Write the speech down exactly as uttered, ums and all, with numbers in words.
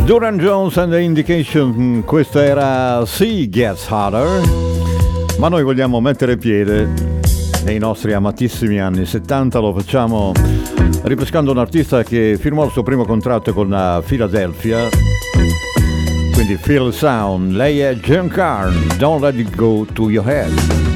Duran Jones and the Indication, questa era Sea Gets Hotter, ma noi vogliamo mettere piede nei nostri amatissimi anni settanta, lo facciamo ripescando un artista che firmò il suo primo contratto con la Philadelphia, quindi Feel Sound. Lei è Joan Carn, Don't Let It Go To Your Head.